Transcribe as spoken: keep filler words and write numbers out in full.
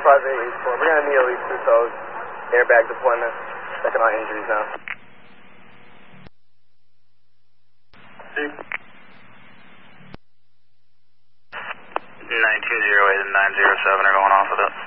five eight eight four. We're going to need at least two tows. Airbag deployment. Checking on injuries now. nine two zero eight and nine zero seven are going off with it.